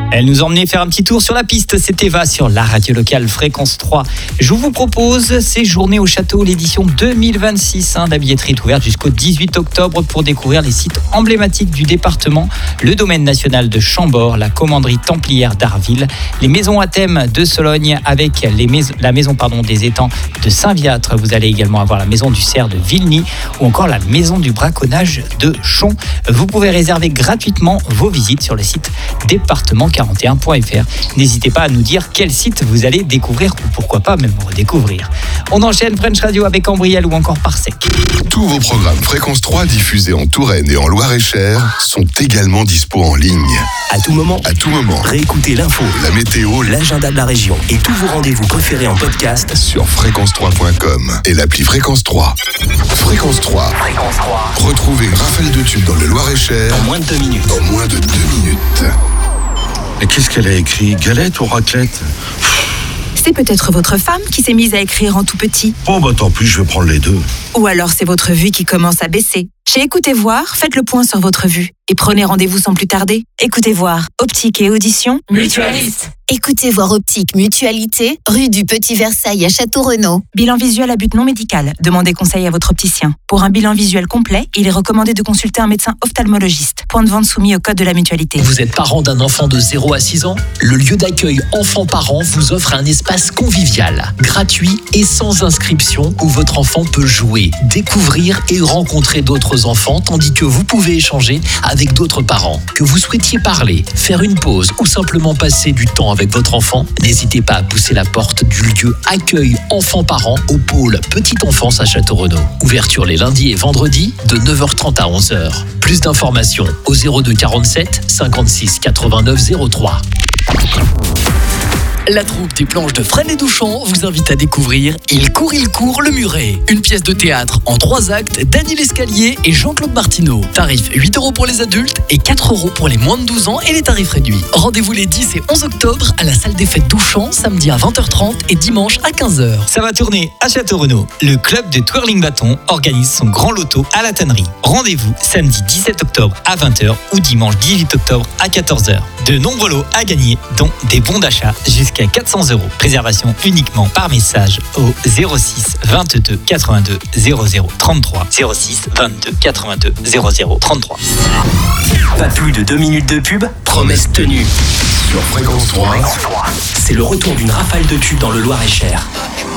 Elle nous emmenait faire un petit tour sur la piste, c'est Eva sur la radio locale Fréquence 3. Je vous propose Séjourner au château, l'édition 2026 de la billetterie est ouverte jusqu'au 18 octobre pour découvrir les sites emblématiques du département, le domaine national de Chambord, la commanderie templière d'Arville, les maisons à thème de Sologne avec la maison des étangs de Saint-Viâtre. Vous allez également avoir la maison du cerf de Vilny ou encore la maison du braconnage de Chon. Vous pouvez réserver gratuitement vos visites sur le site département41.fr. N'hésitez pas à nous dire quel site vous allez découvrir ou pourquoi pas même redécouvrir. On enchaîne French Radio avec Ambriel ou encore Parsec. Tous vos programmes Fréquence 3 diffusés en Touraine et en Loir-et-Cher sont également dispo en ligne. À tout moment. Réécoutez l'info, la météo, l'agenda de la région et tous vos rendez-vous préférés en podcast sur fréquence3.com et l'appli Fréquence 3. Fréquence 3. Retrouvez une rafale de tubes dans le Loir-et-Cher en moins de 2 minutes. Mais qu'est-ce qu'elle a écrit? Galette ou raclette? C'est peut-être votre femme qui s'est mise à écrire en tout petit. Oh bah tant pis, je vais prendre les deux. Ou alors c'est votre vue qui commence à baisser. Chez Écoutez Voir, faites le point sur votre vue et prenez rendez-vous sans plus tarder. Écoutez Voir, optique et audition, mutualiste. Écoutez Voir Optique Mutualité, rue du Petit Versailles à Château-Renaud. Bilan visuel à but non médical. Demandez conseil à votre opticien. Pour un bilan visuel complet, il est recommandé de consulter un médecin ophtalmologiste. Point de vente soumis au code de la mutualité. Vous êtes parent d'un enfant de 0 à 6 ans? Le lieu d'accueil enfants-parents vous offre un espace convivial, gratuit et sans inscription où votre enfant peut jouer, découvrir et rencontrer d'autres enfants tandis que vous pouvez échanger avec d'autres parents. Que vous souhaitiez parler, faire une pause ou simplement passer du temps avec votre enfant, n'hésitez pas à pousser la porte du lieu accueil enfants-parents au pôle Petite Enfance à Château-Renaud. Ouverture les lundis et vendredis de 9h30 à 11h. Plus d'informations au 02 47 56 89 03. La troupe des planches de Fresnes et Douchon vous invite à découvrir Il court, le muret. Une pièce de théâtre en 3 actes d'Annie Lescalier et Jean-Claude Martineau. Tarif 8 € pour les adultes et 4 € pour les moins de 12 ans et les tarifs réduits. Rendez-vous les 10 et 11 octobre à la salle des fêtes Douchon, samedi à 20h30 et dimanche à 15h. Ça va tourner à Château-Renaud. Le club de twirling bâton organise son grand loto à la tannerie. Rendez-vous samedi 17 octobre à 20h ou dimanche 18 octobre à 14h. De nombreux lots à gagner, dont des bons d'achat jusqu'à 400 €. Réservation uniquement par message au 06 22 82 00 33. 06 22 82 00 33. Pas plus de 2 minutes de pub, promesse tenue. Sur Fréquence 3. C'est le retour d'une rafale de tubes dans le Loir-et-Cher.